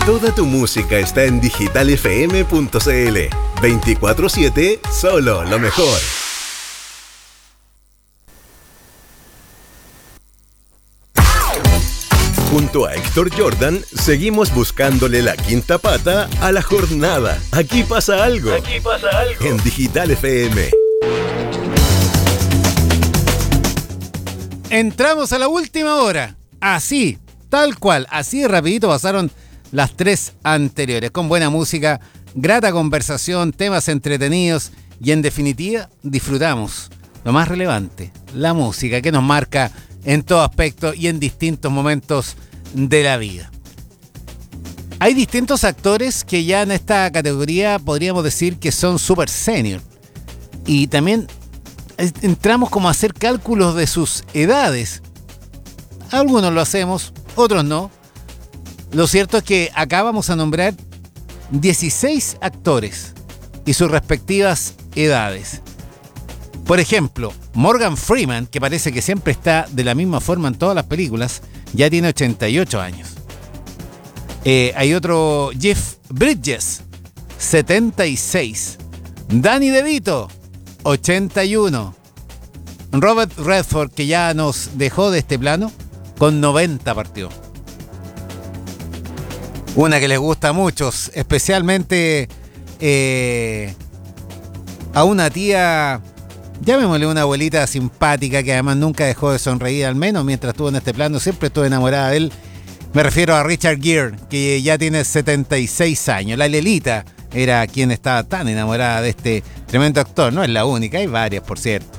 Toda tu música está en digitalfm.cl. 24/7, solo lo mejor. Junto a Héctor Jordan, seguimos buscándole la quinta pata a la jornada. Aquí pasa algo. En Digital FM. Entramos a la última hora. Así, tal cual, así de rapidito pasaron las 3 anteriores. Con buena música, grata conversación, temas entretenidos y en definitiva disfrutamos lo más relevante, la música que nos marca en todo aspecto y en distintos momentos de la vida. Hay distintos actores que ya en esta categoría podríamos decir que son super senior. Y también entramos como a hacer cálculos de sus edades. Algunos lo hacemos, otros no. Lo cierto es que acá vamos a nombrar 16 actores y sus respectivas edades. Por ejemplo, Morgan Freeman, que parece que siempre está de la misma forma en todas las películas, ya tiene 88 años. Hay otro, Jeff Bridges, 76. Danny DeVito, 81. Robert Redford, que ya nos dejó de este plano, con 90 partió. Una que les gusta a muchos, especialmente a una tía, llamémosle una abuelita simpática que además nunca dejó de sonreír, al menos mientras estuvo en este plano, siempre estuve enamorada de él. Me refiero a Richard Gere, que ya tiene 76 años. La Lelita era quien estaba tan enamorada de este tremendo actor. No es la única, hay varias, por cierto.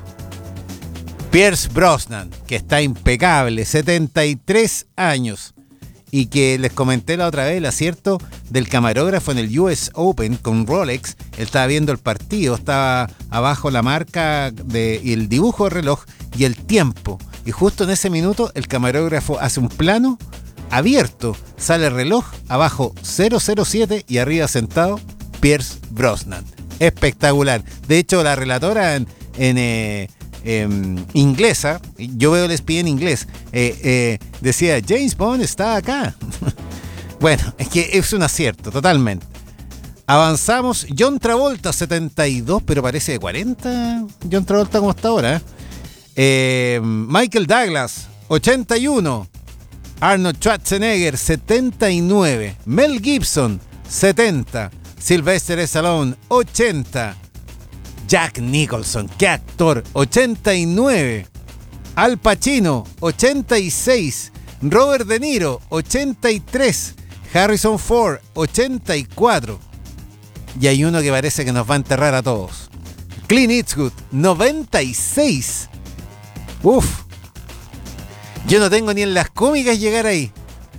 Pierce Brosnan, que está impecable, 73 años. Y que les comenté la otra vez el acierto del camarógrafo en el US Open con Rolex. Él estaba viendo el partido, estaba abajo la marca y el dibujo de reloj y el tiempo. Y justo en ese minuto el camarógrafo hace un plano abierto, sale el reloj, abajo 007 y arriba sentado Pierce Brosnan. Espectacular. De hecho, la relatora en inglesa, yo veo el espía en inglés, decía James Bond está acá. Bueno, es que es un acierto, totalmente. Avanzamos. John Travolta, 72, pero parece de 40. John Travolta como está ahora. Michael Douglas, 81. Arnold Schwarzenegger, 79. Mel Gibson, 70. Sylvester Stallone, 80. Jack Nicholson, qué actor, 89. Al Pacino, 86. Robert De Niro, 83. Harrison Ford, 84. Y hay uno que parece que nos va a enterrar a todos. Clint Eastwood, 96. Uf. Yo no tengo ni en las cómicas llegar ahí.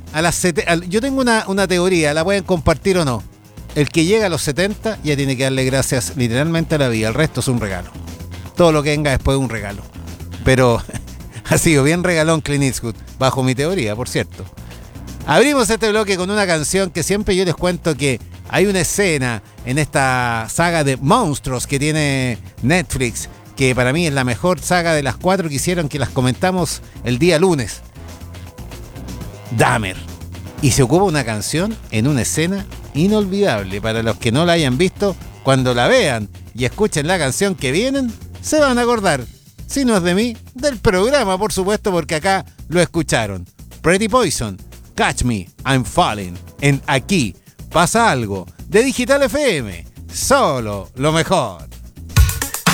Yo tengo una teoría, la pueden compartir o no. El que llega a los 70 ya tiene que darle gracias literalmente a la vida. El resto es un regalo. Todo lo que venga después es un regalo. Pero ha sido bien regalón Clint Eastwood, bajo mi teoría, por cierto. Abrimos este bloque con una canción que siempre yo les cuento que hay una escena en esta saga de monstruos que tiene Netflix, que para mí es la mejor saga de las 4 que hicieron, que las comentamos el día lunes. Dahmer. Y se ocupa una canción en una escena inolvidable. Para los que no la hayan visto, cuando la vean y escuchen la canción que vienen, se van a acordar. Si no es de mí, del programa, por supuesto, porque acá lo escucharon. Pretty Poison, Catch Me, I'm Falling. En Aquí Pasa Algo, de Digital FM. Solo lo mejor.